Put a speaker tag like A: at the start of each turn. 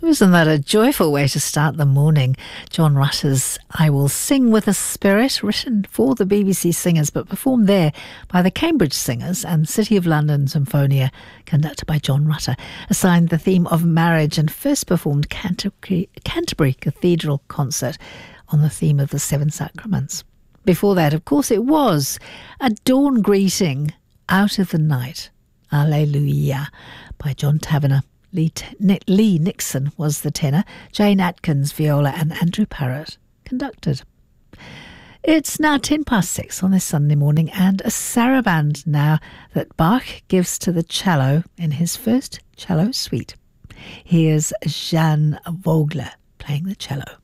A: Isn't that a joyful way to start the morning? John Rutter's I Will Sing with a Spirit, written for the BBC Singers but performed there by the Cambridge Singers and City of London Symphonia, conducted by John Rutter, assigned the theme of marriage and first performed Canterbury Cathedral concert on the theme of the Seven Sacraments. Before that, of course, it was A Dawn Greeting Out of the Night, Alleluia, by John Tavener. Lee Nixon was the tenor, Jane Atkins viola, and Andrew Parrott conducted. It's now 6:10 on this Sunday morning, and a saraband now that Bach gives to the cello in his first cello suite. Here's Jan Vogler playing the cello.